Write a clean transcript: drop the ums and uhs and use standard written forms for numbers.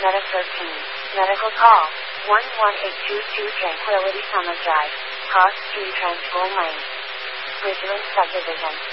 Meta 13. Medical call. 11822 Tranquility Summer Drive. Cross Street Transform Lane. Ridgeland Subdivision.